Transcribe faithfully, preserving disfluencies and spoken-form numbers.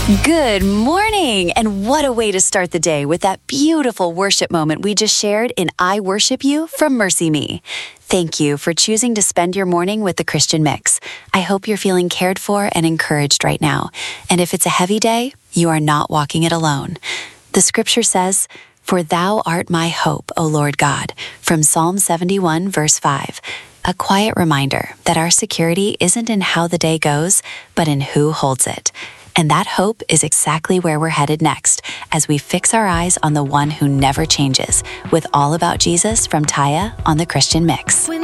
Good morning, and what a way to start the day with that beautiful worship moment we just shared in I Worship You from Mercy Me. Thank you for choosing to spend your morning with the Christian Mix. I hope you're feeling cared for and encouraged right now. And if it's a heavy day, you are not walking it alone. The scripture says, "For thou art my hope, O Lord God," from Psalm seventy-one, verse five. A quiet reminder that our security isn't in how the day goes, but in who holds it. And that hope is exactly where we're headed next as we fix our eyes on the one who never changes with All About Jesus from Taya on the Christian Mix. When